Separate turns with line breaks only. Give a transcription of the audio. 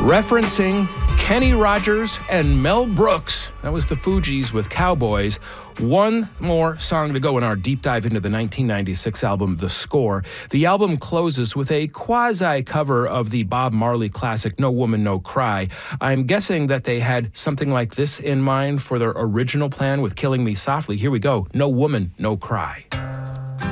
Referencing Kenny Rogers and Mel Brooks. That was the Fugees with Cowboys. One more song to go in our deep dive into the 1996 album, The Score. The album closes with a quasi-cover of the Bob Marley classic, No Woman, No Cry. I'm guessing that they had something like this in mind for their original plan with Killing Me Softly. Here we go. No Woman, No Cry.